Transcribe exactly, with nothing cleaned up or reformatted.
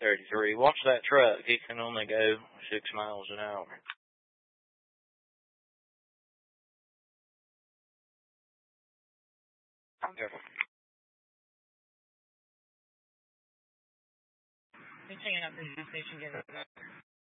thirty-three. Watch that truck. He can only go six miles an hour. Careful. He's hanging out in the station getting